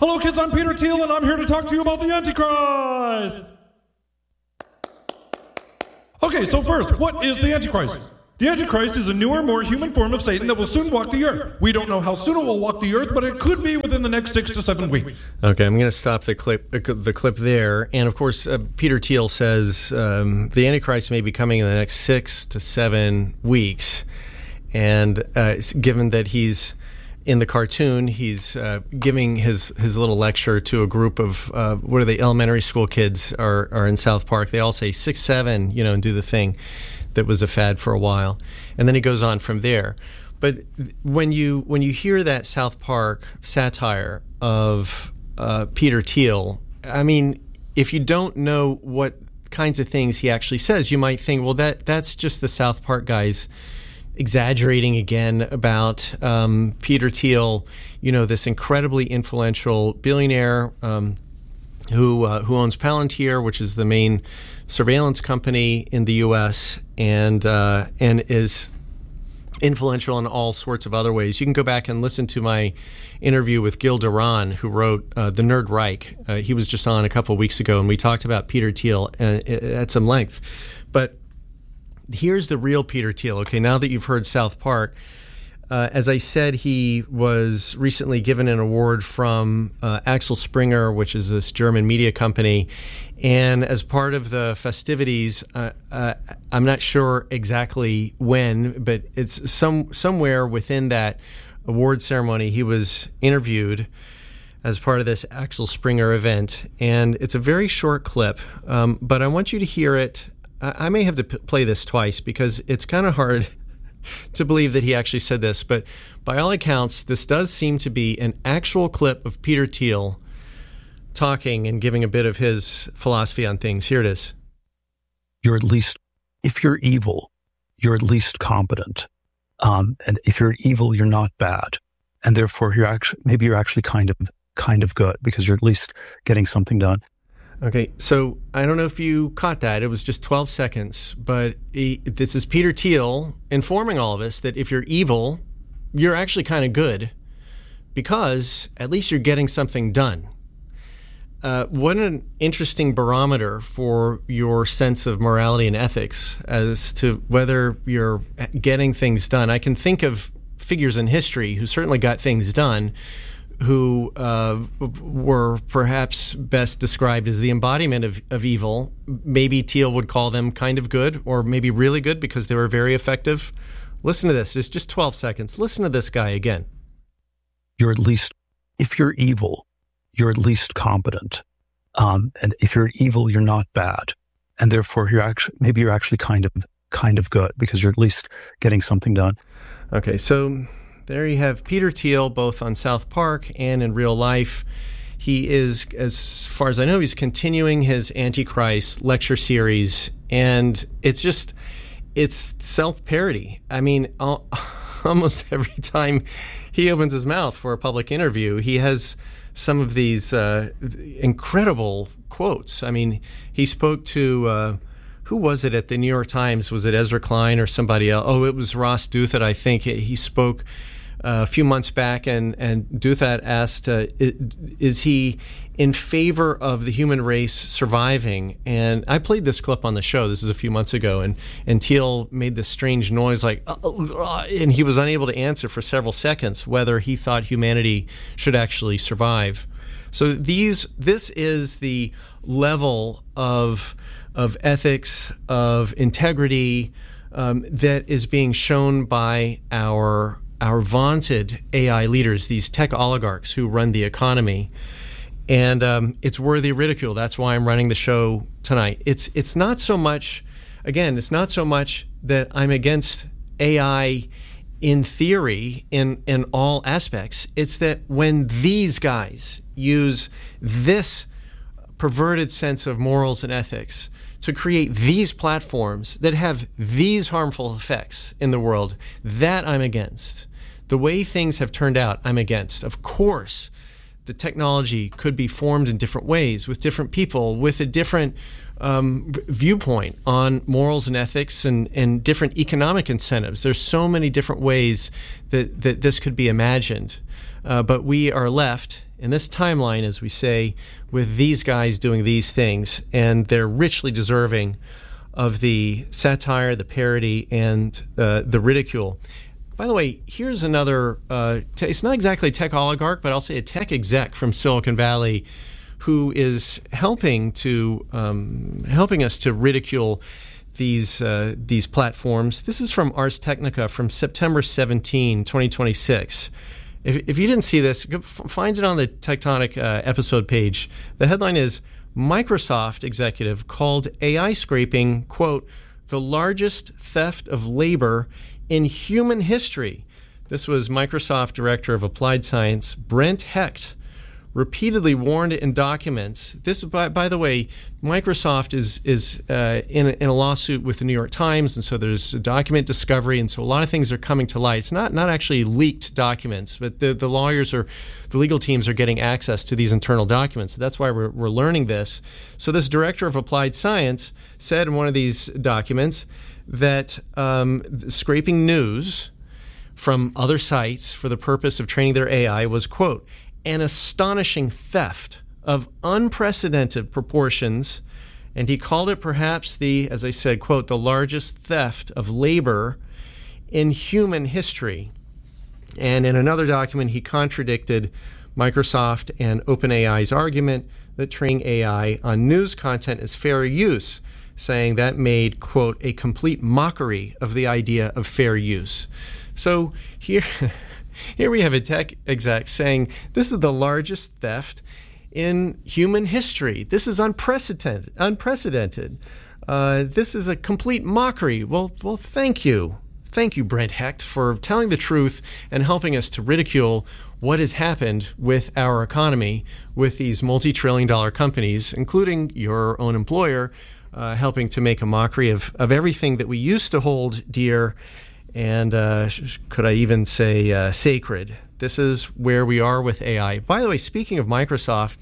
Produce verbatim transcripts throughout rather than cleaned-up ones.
Hello, kids, I'm Peter Thiel, and I'm here to talk to you about the Antichrist. Okay, so first, what is the Antichrist? The Antichrist is a newer, more human form of Satan that will soon walk the earth. We don't know how soon it will walk the earth, but it could be within the next six to seven weeks. Okay, I'm going to stop the clip the clip there. And, of course, uh, Peter Thiel says um, the Antichrist may be coming in the next six to seven weeks. And uh, given that he's in the cartoon, he's uh, giving his, his little lecture to a group of, uh, what are they, elementary school kids are, are in South Park. They all say six, seven, you know, and do the thing that was a fad for a while. And then he goes on from there. But when you when you hear that South Park satire of uh, Peter Thiel, I mean, if you don't know what kinds of things he actually says, you might think, well, that that's just the South Park guys exaggerating again about um, Peter Thiel, you know, this incredibly influential billionaire um, who uh, who owns Palantir, which is the main surveillance company in the U S and uh, and is influential in all sorts of other ways. You can go back and listen to my interview with Gil Duran, who wrote uh, The Nerd Reich. Uh, he was just on a couple of weeks ago, and we talked about Peter Thiel uh, at some length. But here's the real Peter Thiel. Okay, now that you've heard South Park, Uh, as I said, he was recently given an award from uh, Axel Springer, which is this German media company. And as part of the festivities, uh, uh, I'm not sure exactly when, but it's some somewhere within that award ceremony, he was interviewed as part of this Axel Springer event. And it's a very short clip, um, but I want you to hear it. I, I may have to p- play this twice because it's kind of hard to believe that he actually said this, but by all accounts, this does seem to be an actual clip of Peter Thiel talking and giving a bit of his philosophy on things. Here it is. You're at least, if you're evil, you're at least competent. Um, and if you're evil, you're not bad. And therefore, you're actually, maybe you're actually kind of, kind of good because you're at least getting something done. Okay, so I don't know if you caught that. It was just twelve seconds, but he, this is Peter Thiel informing all of us that if you're evil, you're actually kind of good because at least you're getting something done. Uh, what an interesting barometer for your sense of morality and ethics as to whether you're getting things done. I can think of figures in history who certainly got things done, who uh, were perhaps best described as the embodiment of, of evil. Maybe Thiel would call them kind of good, or maybe really good because they were very effective. Listen to this. It's just twelve seconds. Listen to this guy again. You're at least, if you're evil, you're at least competent. Um, and if you're evil, you're not bad. And therefore, you're actually, maybe you're actually kind of, kind of good because you're at least getting something done. Okay, so there you have Peter Thiel, both on South Park and in real life. He is, as far as I know, he's continuing his Antichrist lecture series, and it's just, it's self-parody. I mean, almost every time he opens his mouth for a public interview, he has some of these uh, incredible quotes. I mean, he spoke to, uh, who was it at the New York Times? Was it Ezra Klein or somebody else? Oh, it was Ross Douthat, I think. He spoke Uh, a few months back, and, and Douthat asked, uh, is he in favor of the human race surviving? And I played this clip on the show. This is a few months ago, and, and Thiel made this strange noise like, uh, uh, and he was unable to answer for several seconds whether he thought humanity should actually survive. So these, this is the level of, of ethics, of integrity um, that is being shown by our our vaunted A I leaders, these tech oligarchs who run the economy. And um, it's worthy of ridicule. That's why I'm running the show tonight. It's it's not so much, again, it's not so much that I'm against A I in theory in, in all aspects. It's that when these guys use this perverted sense of morals and ethics to create these platforms that have these harmful effects in the world, that I'm against. The way things have turned out, I'm against. Of course, the technology could be formed in different ways with different people, with a different um, viewpoint on morals and ethics and, and different economic incentives. There's so many different ways that, that this could be imagined. Uh, but we are left in this timeline, as we say, with these guys doing these things, and they're richly deserving of the satire, the parody, and uh, the ridicule. By the way, here's another, uh, te- it's not exactly a tech oligarch, but I'll say a tech exec from Silicon Valley who is helping to um, helping us to ridicule these uh, these platforms. This is from Ars Technica from September seventeenth, twenty twenty-six. If, if you didn't see this, go f- find it on the Tectonic uh, episode page. The headline is, Microsoft executive called A I scraping, quote, the largest theft of labor in human history. This was Microsoft Director of Applied Science, Brent Hecht, repeatedly warned in documents. This, by, by the way, Microsoft is is uh, in, a, in a lawsuit with the New York Times, and so there's a document discovery, and so a lot of things are coming to light. It's not not actually leaked documents, but the, the lawyers or the legal teams are getting access to these internal documents. That's why we're, we're learning this. So this Director of Applied Science said in one of these documents that um, scraping news from other sites for the purpose of training their A I was, quote, an astonishing theft of unprecedented proportions, and he called it perhaps the, as I said, quote, the largest theft of labor in human history. And in another document, he contradicted Microsoft and OpenAI's argument that training A I on news content is fair use, saying that made, quote, a complete mockery of the idea of fair use. So here... Here we have a tech exec saying this is the largest theft in human history. This is unprecedented. Unprecedented. Uh, this is a complete mockery. Well, well, thank you, thank you, Brent Hecht, for telling the truth and helping us to ridicule what has happened with our economy, with these multi-trillion-dollar companies, including your own employer, uh, helping to make a mockery of of everything that we used to hold dear. And uh, could I even say uh, sacred? This is where we are with A I. By the way, speaking of Microsoft,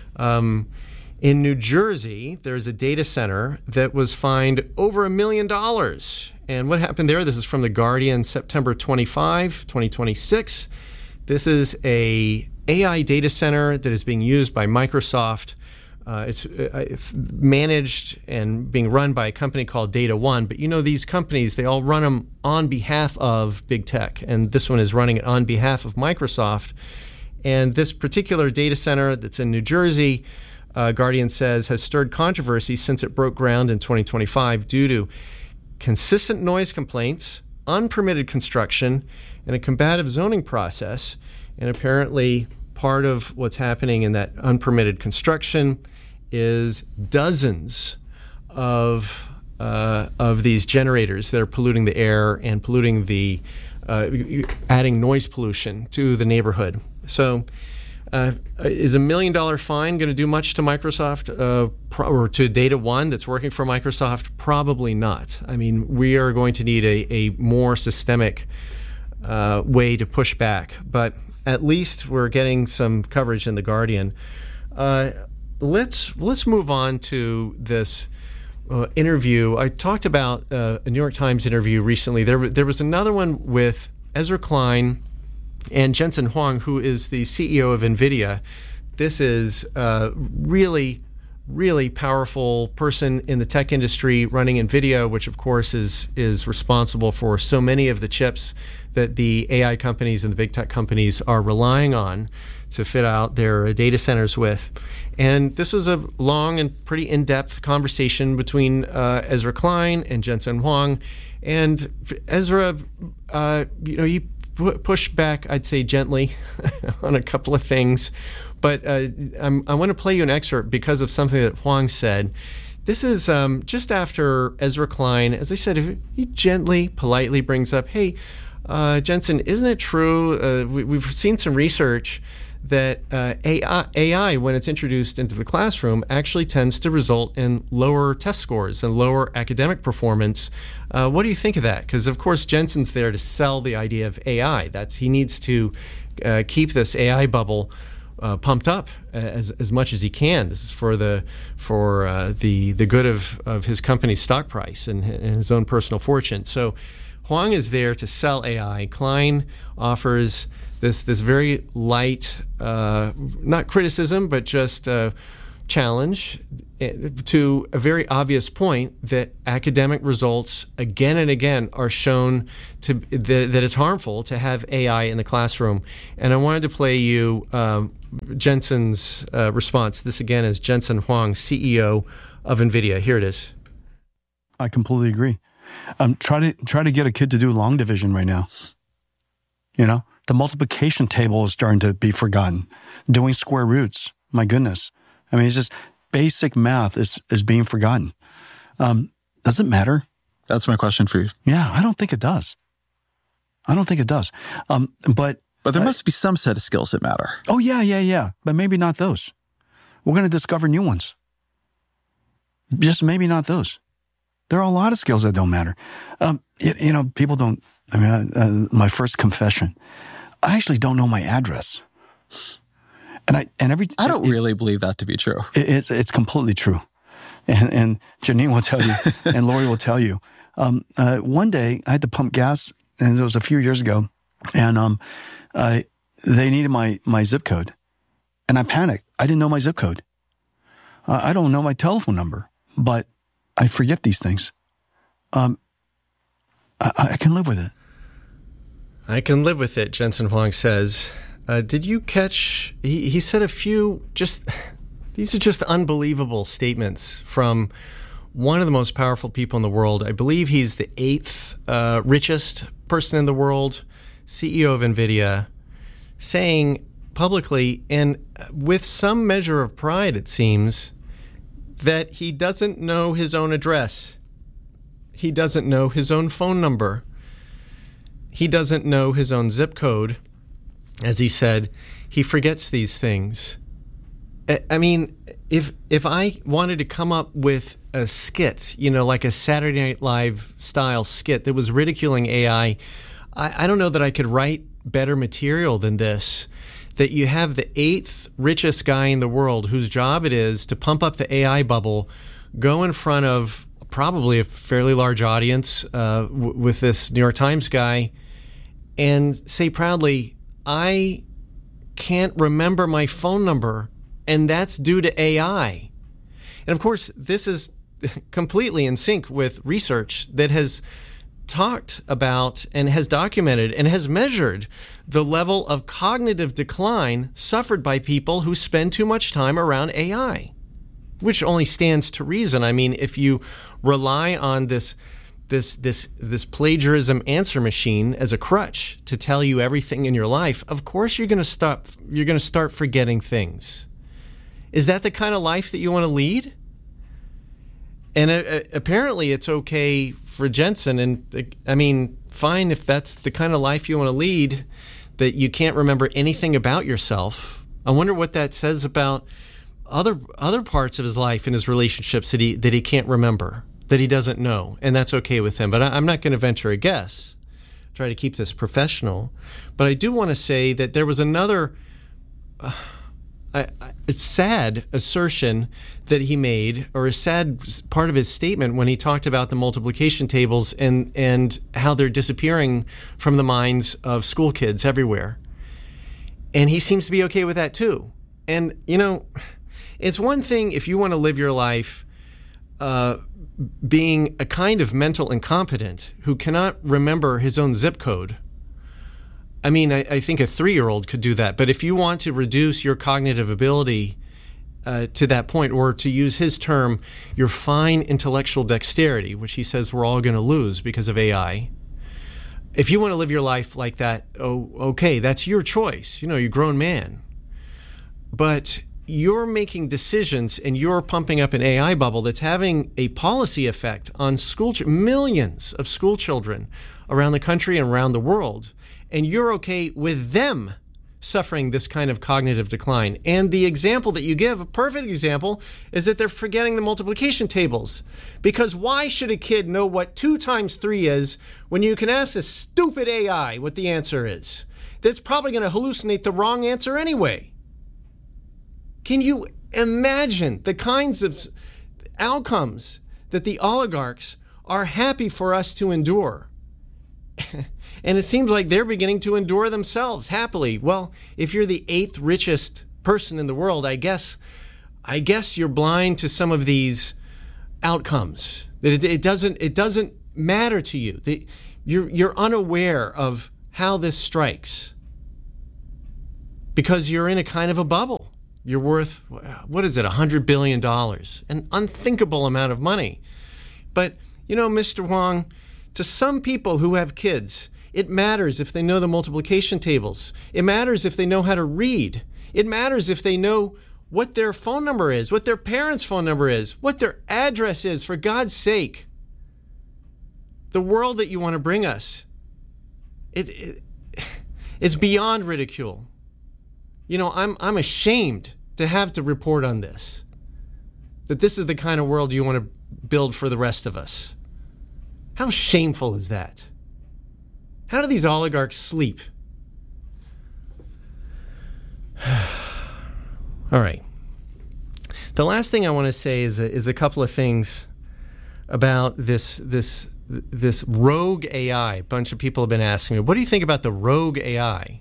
um, in New Jersey, there's a data center that was fined over a million dollars. And what happened there? This is from The Guardian, September twenty-fifth, twenty twenty-six. This is a A I data center that is being used by Microsoft. Uh, it's, uh, it's managed and being run by a company called Data One. But you know, these companies, they all run them on behalf of big tech. And this one is running it on behalf of Microsoft. And this particular data center that's in New Jersey, uh, Guardian says, has stirred controversy since it broke ground in twenty twenty-five due to consistent noise complaints, unpermitted construction, and a combative zoning process. And apparently part of what's happening in that unpermitted construction is dozens of uh, of these generators that are polluting the air and polluting the, uh, adding noise pollution to the neighborhood. So uh, is a million dollar fine going to do much to Microsoft uh, pro- or to Data One that's working for Microsoft? Probably not. I mean, we are going to need a, a more systemic uh, way to push back. But at least we're getting some coverage in The Guardian. Uh, let's let's move on to this uh, interview. I talked about uh, a New York Times interview recently. There, there was another one with Ezra Klein and Jensen Huang, who is the C E O of NVIDIA. This is a really, really powerful person in the tech industry running NVIDIA, which of course is is responsible for so many of the chips that the A I companies and the big tech companies are relying on to fit out their data centers with. And this was a long and pretty in-depth conversation between uh, Ezra Klein and Jensen Huang. And Ezra, uh, you know, he p- pushed back, I'd say gently, on a couple of things. But uh, I'm, I want to play you an excerpt because of something that Huang said. This is um, just after Ezra Klein, as I said, he gently, politely brings up, hey, uh, Jensen, isn't it true, uh, we, we've seen some research that uh, A I, A I, when it's introduced into the classroom, actually tends to result in lower test scores and lower academic performance. Uh, what do you think of that? Because, of course, Jensen's there to sell the idea of A I. That's he needs to uh, keep this A I bubble uh, pumped up as as much as he can. This is for the for uh, the the good of, of his company's stock price and, and his own personal fortune. So Huang is there to sell A I. Klein offers this this very light, uh, not criticism, but just uh, challenge to a very obvious point that academic results again and again are shown to that, that it's harmful to have A I in the classroom. And I wanted to play you um, Jensen's uh, response. This again is Jensen Huang, C E O of NVIDIA. Here it is. I completely agree. Um, try to try to get a kid to do long division right now. You know, the multiplication table is starting to be forgotten. Doing square roots, my goodness. I mean, it's just basic math is, is being forgotten. Um, does it matter? That's my question for you. Yeah, I don't think it does. I don't think it does. Um, but but there uh, must be some set of skills that matter. Oh, yeah, yeah, yeah. But maybe not those. We're going to discover new ones. Just maybe not those. There are a lot of skills that don't matter. Um, you, you know, people don't, I mean, uh, my first confession, I actually don't know my address. And I and every I don't it, really believe that to be true. It, it's it's completely true, and and Janine will tell you, and Lori will tell you. Um, uh, one day I had to pump gas, and it was a few years ago, and um, uh, they needed my my zip code, and I panicked. I didn't know my zip code. Uh, I don't know my telephone number, but I forget these things. Um, I, I can live with it. I can live with it, Jensen Huang says. Uh, did you catch, he, he said a few, just, these are just unbelievable statements from one of the most powerful people in the world. I believe he's the eighth uh, richest person in the world, C E O of NVIDIA, saying publicly, and with some measure of pride, it seems, that he doesn't know his own address. He doesn't know his own phone number. He doesn't know his own zip code. As he said, he forgets these things. I mean, if if I wanted to come up with a skit, you know, like a Saturday Night Live style skit that was ridiculing A I, I, I don't know that I could write better material than this. That you have the eighth richest guy in the world whose job it is to pump up the A I bubble, go in front of probably a fairly large audience uh, w- with this New York Times guy and say proudly, I can't remember my phone number, and that's due to A I. And of course, this is completely in sync with research that has talked about and has documented and has measured the level of cognitive decline suffered by people who spend too much time around A I, which only stands to reason. I mean, if you rely on this this this this plagiarism answer machine as a crutch to tell you everything in your life, of course you're going to stop you're going to start forgetting things. Is that the kind of life that you want to lead? And uh, apparently it's okay for Jensen, and uh, I mean, fine if that's the kind of life you want to lead, that you can't remember anything about yourself. I wonder what that says about other other parts of his life and his relationships that he that he can't remember, that he doesn't know, and that's okay with him. But I, I'm not going to venture a guess. Try to keep this professional. But I do want to say that there was another uh, I, I, a sad assertion that he made, or a sad part of his statement when he talked about the multiplication tables and, and how they're disappearing from the minds of school kids everywhere. And he seems to be okay with that too. And, you know, it's one thing if you want to live your life uh, being a kind of mental incompetent who cannot remember his own zip code. I mean, I, I think a three-year-old could do that. But if you want to reduce your cognitive ability uh, to that point, or to use his term, your fine intellectual dexterity, which he says we're all going to lose because of A I. If you want to live your life like that, oh, okay, that's your choice. You know, you're a grown man. But you're making decisions and you're pumping up an A I bubble that's having a policy effect on school ch- millions of school children around the country and around the world. And you're okay with them suffering this kind of cognitive decline. And the example that you give, a perfect example, is that they're forgetting the multiplication tables. Because why should a kid know what two times three is when you can ask a stupid A I what the answer is? That's probably going to hallucinate the wrong answer anyway. Can you imagine the kinds of outcomes that the oligarchs are happy for us to endure? And it seems like they're beginning to endure themselves happily. Well, if you're the eighth richest person in the world, I guess I guess you're blind to some of these outcomes. That it, it doesn't it doesn't matter to you. The, you're you're unaware of how this strikes because you're in a kind of a bubble. You're worth, what is it, one hundred billion dollars, an unthinkable amount of money. But, you know, Mister Huang, to some people who have kids, it matters if they know the multiplication tables. It matters if they know how to read. It matters if they know what their phone number is, what their parents' phone number is, what their address is, for God's sake. The world that you want to bring us, it, it it's beyond ridicule. You know, I'm I'm ashamed to have to report on this, that this is the kind of world you want to build for the rest of us. How shameful is that? How do these oligarchs sleep? All right. The last thing I want to say is a, is a couple of things about this this this rogue A I. A bunch of people have been asking me, what do you think about the rogue A I?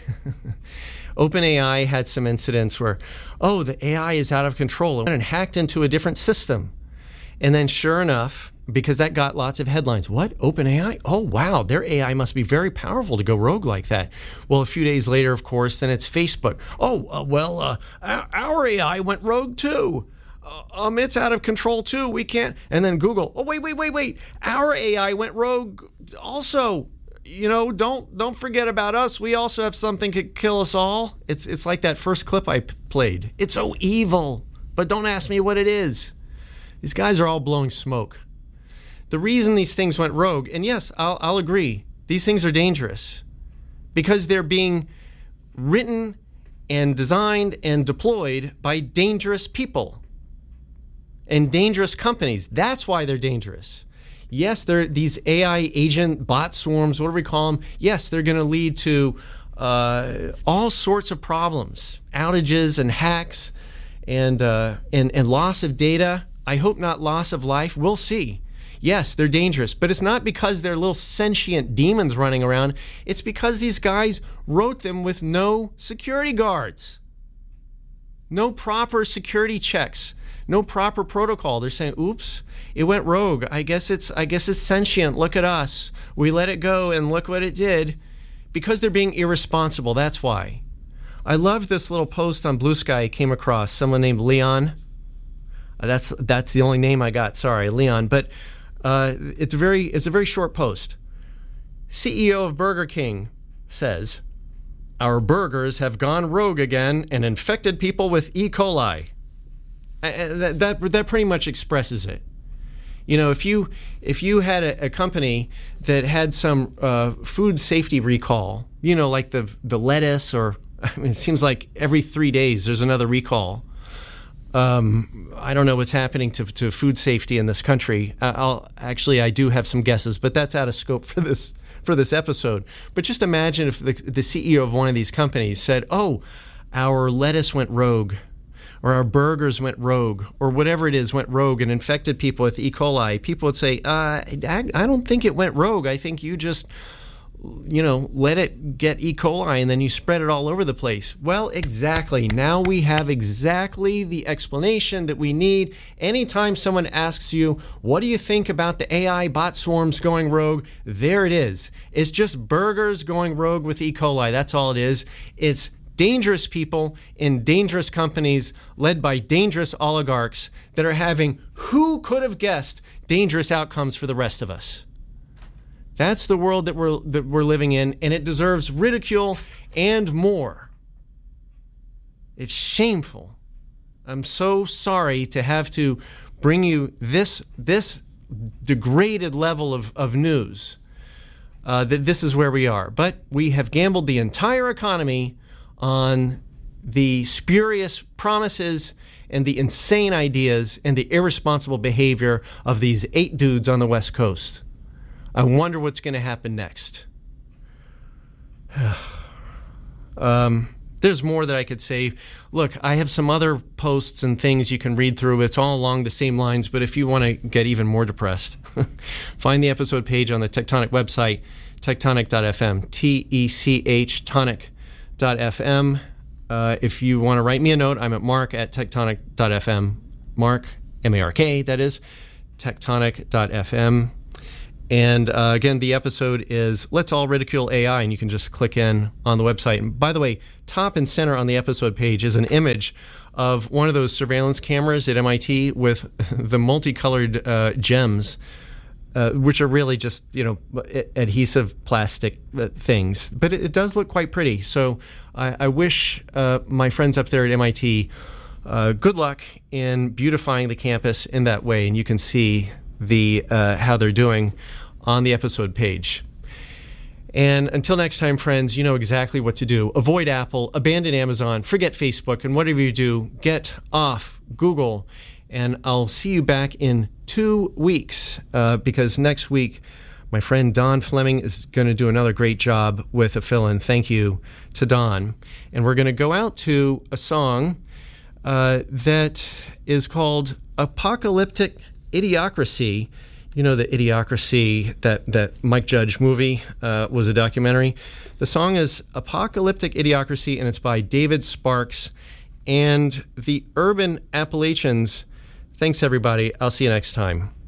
OpenAI had some incidents where, oh, the A I is out of control. It went and hacked into a different system. And then sure enough, because that got lots of headlines, what, OpenAI? Oh, wow, their A I must be very powerful to go rogue like that. Well, a few days later, of course, then it's Facebook. Oh, uh, well, uh, our A I went rogue too. Uh, um, it's out of control too. We can't. And then Google. Oh, wait, wait, wait, wait. Our A I went rogue also. You know, don't don't forget about us. We also have something that could kill us all. It's it's like that first clip I p- played. It's so evil, but don't ask me what it is. These guys are all blowing smoke. The reason these things went rogue, and yes, I'll, I'll agree, these things are dangerous because they're being written and designed and deployed by dangerous people and dangerous companies. That's why they're dangerous. Yes, they're these A I agent bot swarms, what do we call them? Yes, they're going to lead to uh, all sorts of problems, outages and hacks and, uh, and, and loss of data. I hope not loss of life. We'll see. Yes, they're dangerous, but it's not because they're little sentient demons running around. It's because these guys wrote them with no security guards, no proper security checks, no proper protocol. They're saying, oops, it went rogue. I guess it's I guess it's sentient. Look at us. We let it go and look what it did. Because they're being irresponsible, that's why. I love this little post on Blue Sky I came across. Someone named Leon. Uh, that's that's the only name I got. Sorry, Leon. But uh, it's very it's a very short post. C E O of Burger King says, "Our burgers have gone rogue again and infected people with E. coli." Uh, that, that that pretty much expresses it. You know, if you if you had a, a company that had some uh, food safety recall, you know, like the the lettuce, or I mean, it seems like every three days there's another recall. Um, I don't know what's happening to to food safety in this country. I'll actually I do have some guesses, but that's out of scope for this for this episode. But just imagine if the the C E O of one of these companies said, "Oh, our lettuce went rogue." Or our burgers went rogue, or whatever it is went rogue and infected people with E. coli. People would say, uh, I, I don't think it went rogue. I think you just, you know, let it get E. coli and then you spread it all over the place. Well, exactly. Now we have exactly the explanation that we need. Anytime someone asks you, what do you think about the A I bot swarms going rogue? There it is. It's just burgers going rogue with E. coli. That's all it is. It's dangerous people in dangerous companies led by dangerous oligarchs that are having, who could have guessed, dangerous outcomes for the rest of us. That's the world that we're that we're living in, and it deserves ridicule and more. It's shameful. I'm so sorry to have to bring you this this degraded level of, of news, uh, that this is where we are. But we have gambled the entire economy on the spurious promises and the insane ideas and the irresponsible behavior of these eight dudes on the West Coast. I wonder what's going to happen next. um, there's more that I could say. Look, I have some other posts and things you can read through. It's all along the same lines, but if you want to get even more depressed, find the episode page on the Tectonic website, tectonic dot f m, T E C H tonic dot f m. Uh, if you want to write me a note, I'm at mark at tectonic dot f m. Mark, M A R K, that is, tectonic dot f m. And uh, again, the episode is Let's All Ridicule A I, and you can just click in on the website. And by the way, top and center on the episode page is an image of one of those surveillance cameras at M I T with the multicolored uh, gems, uh, which are really just, you know, adhesive plastic uh, things. But it, it does look quite pretty. So I, I wish uh, my friends up there at M I T uh, good luck in beautifying the campus in that way. And you can see the uh, how they're doing on the episode page. And until next time, friends, you know exactly what to do. Avoid Apple, abandon Amazon, forget Facebook, and whatever you do, get off Google. And I'll see you back in two weeks uh, because next week my friend Don Fleming is going to do another great job with a fill-in. Thank you to Don. And we're going to go out to a song uh, that is called Apocalyptic Idiocracy. You know, the Idiocracy, that, that Mike Judge movie uh, was a documentary. The song is Apocalyptic Idiocracy, and it's by David Sparks and the Urban Appalachians. Thanks, everybody. I'll see you next time.